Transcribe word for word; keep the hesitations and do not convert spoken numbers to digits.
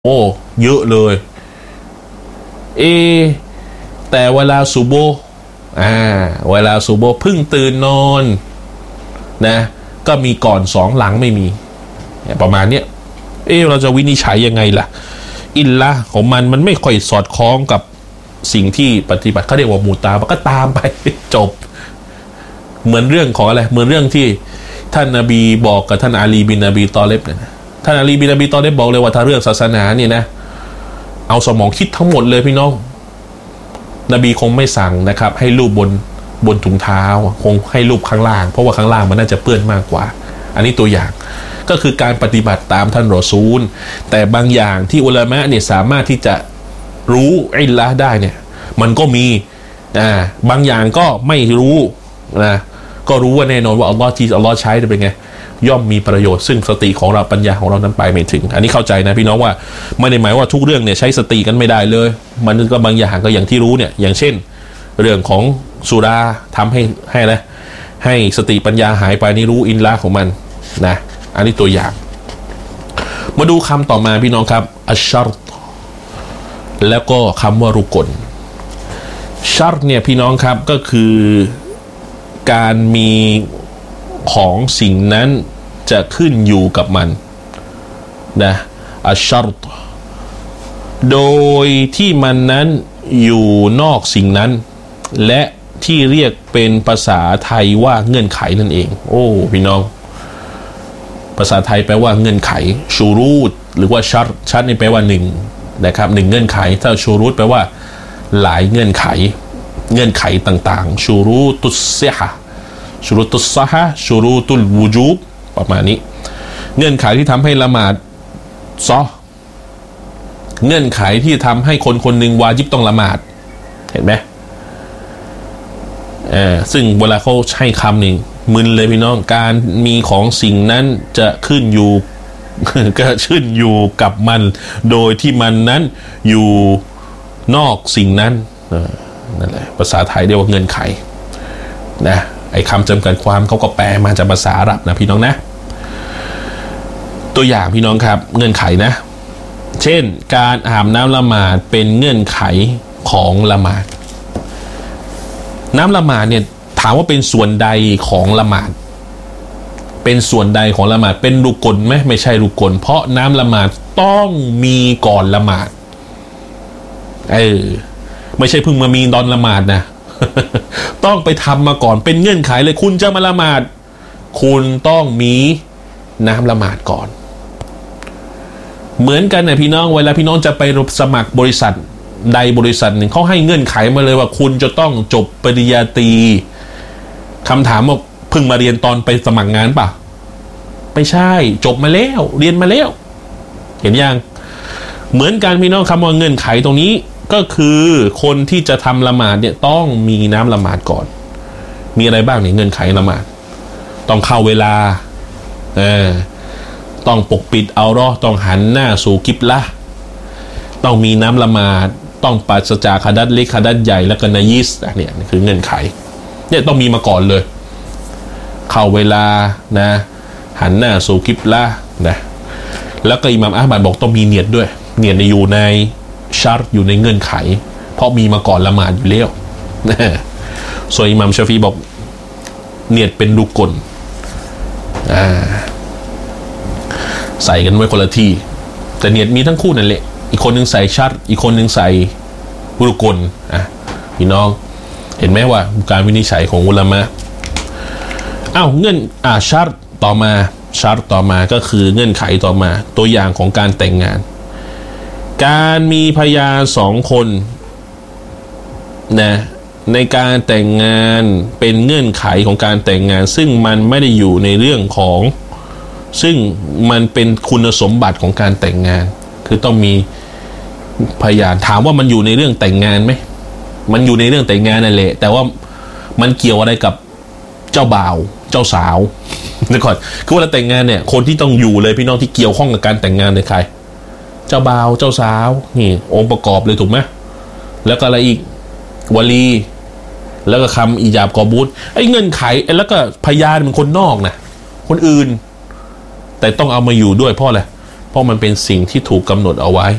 โอ้เยอะเลยเอแต่เวลาซุโบอ่าเวลาซุโบเพิ่งตื่นนอนนะก็มีก่อนสองหลังไม่มีประมาณเนี้ยเอเราจะวินิจฉัยยังไงล่ะอิลละของมันมันไม่ค่อยสอดคล้องกับสิ่งที่ปฏิบัติเขาเรียกว่ามูตามันก็ตามไปจบเหมือนเรื่องของอะไรเหมือนเรื่องที่ท่านนบีบอกกับท่านอาลีบินนบีตอเลบเนี่ยท่านอาลีบินนบีตอเลบบอกเลยว่าถ้าเรื่องศาสนาเนี่ยนะเอาสมองคิดทั้งหมดเลยพี่น้องนบีคงไม่สั่งนะครับให้รูปบนบนถุงเท้าคงให้รูปข้างล่างเพราะว่าข้างล่างมันน่าจะเปื้อนมากกว่าอันนี้ตัวอย่างก็คือการปฏิบัติตามท่านรอซูลแต่บางอย่างที่อุลามะเนี่ยสามารถที่จะรู้อิลละห์ได้เนี่ยมันก็มีอ่าบางอย่างก็ไม่รู้นะก็รู้ว่าแน่นอนว่าอัลลอฮ์ที่อัลลอฮ์ใช้จะเป็นไงย่อมมีประโยชน์ซึ่งสติของเราปัญญาของเรานั้นไปไม่ถึงอันนี้เข้าใจนะพี่น้องว่าไม่ได้หมายว่าทุกเรื่องเนี่ยใช้สติกันไม่ได้เลยมันก็บางอย่างก็อย่างที่รู้เนี่ยอย่างเช่นเรื่องของสุราทำให้ให้นะให้สติปัญญาหายไปนี่รู้อินละของมันนะอันนี้ตัวอย่างมาดูคำต่อมาพี่น้องครับอัชชัรตแล้วก็คำว่ารุกลชัรตเนี่ยพี่น้องครับก็คือการมีของสิ่งนั้นจะขึ้นอยู่กับมันนะอัชชัรตโดยที่มันนั้นอยู่นอกสิ่งนั้นและที่เรียกเป็นภาษาไทยว่าเงื่อนไขนั่นเองโอ้พี่น้องภาษาไทยแปลว่าเงื่อนไขชูรูตหรือว่าชัรตชัรตนี่แปลว่าหนึ่งนะครับหนึ่งเงื่อนไขถ้าชูรูตแปลว่าหลายเงื่อนไขเงื่อนไขต่างๆชูรูตุสซิฮะชูรูตุสซะฮะชูรูตุลวูจูบประมาณนี้เงื่อนไขที่ทำให้ละหมาดซอเงื่อนไขที่ทำให้คนคนหนึ่งวาญิบต้องละหมาดเห็นไหมเออซึ่งเวลาเขาใช้คำนี่มึนเลยพี่น้องการมีของสิ่งนั้นจะขึ้นอยู่ ก็ขึ้นอยู่กับมันโดยที่มันนั้นอยู่นอกสิ่งนั้นนั่นแหละภาษาไทยเรียกว่าเงื่อนไขนะไอ้คำจำกัดความเขาก็แปลมาจากภาษาอาหรับนะพี่น้องนะตัวอย่างพี่น้องครับเงื่อนไขนะเช่นการอาบน้ำละหมาดเป็นเงื่อนไขของละหมาดน้ำละหมาดเนี่ยถามว่าเป็นส่วนใดของละหมาดเป็นส่วนใดของละหมาดเป็นรุกลไหมไม่ใช่รุกลเพราะน้ำละหมาดต้องมีก่อนละหมาดเออไม่ใช่เพิ่งมามีตอนละหมาดนะ ต้องไปทำมาก่อนเป็นเงื่อนไขเลยคุณจะมาละหมาดคุณต้องมีน้ำละหมาดก่อนเหมือนกันนะพี่น้องเวลาพี่น้องจะไปสมัครบริษัทใดบริษัทหนึ่งเขาให้เงื่อนไขมาเลยว่าคุณจะต้องจบปริญญาตรีคำถามว่าเพิ่งมาเรียนตอนไปสมัครงานป่ะไม่ใช่จบมาแล้วเรียนมาแล้วเห็นยังเหมือนกันพี่น้องคำว่าเงื่อนไขตรงนี้ก็คือคนที่จะทำละหมาดเนี่ยต้องมีน้ำละหมาดก่อนมีอะไรบ้างเนี่ยเงื่อนไขละหมาดต้องเข้าเวลาเออต้องปกปิดเอาเราะห์ต้องหันหน้าสู่กิบละห์ต้องมีน้ำละหมาดต้องปราศจากหะดัษเล็กหะดัษใหญ่แล้วก็นะญิสเนี่ยนี่คือเงื่อนไขเนี่ยต้องมีมาก่อนเลยเข้าเวลานะหันหน้าสู่กิบละห์นะแล้วก็อิหม่ามอะห์มัดบอกต้องมีเนียดด้วยเนียดอยู่ในชัรตอยู่ในเงื่อนไขเพราะมีมาก่อนละหมาดอยู่แล้วนะส่วนอิหม่ามชาฟีบอกเนียดเป็นรุกลอ่าใส่กันไว้คนละที่แต่เนียดมีทั้งคู่นั่นแหละอีกคนหนึ่งใส่ชัรตอีกคนหนึ่งใส่รุกลอ่ะพี่น้องเห็นไหมว่าการวินิจฉัยของอุลามะอ้าวเงื่อนอ่าชัรตต่อมาชัรตต่อมาก็คือเงื่อนไขต่อมาตัวอย่างของการแต่งงานการมีพยานสองคนนะในการแต่งงานเป็นเงื่อนไขของการแต่งงานซึ่งมันไม่ได้อยู่ในเรื่องของซึ่งมันเป็นคุณสมบัติของการแต่งงานคือต้องมีพยานถามว่ามันอยู่ในเรื่องแต่งงานไหมมันอยู่ในเรื่องแต่งงานนั่นแหละแต่ว่ามันเกี่ยวอะไรกับเจ้าบ่าวเจ้าสาวนะก่อนคือเวลาแต่งงานเนี่ยคนที่ต้องอยู่เลยพี่น้องที่เกี่ยวข้องกับการแต่งงานเป็นใครเจ้าบ่าวเจ้าสาวนี่องค์ประกอบเลยถูกไหมแล้วก็อะไรอีกวะลีแล้วก็คำอิญาบกอบูตไอ้เงื่อนไขแล้วก็พยานเป็นคนนอกนะคนอื่นแต่ต้องเอามาอยู่ด้วยเพราะอะไรเพราะมันเป็นสิ่งที่ถูกกำหนดเอาไว้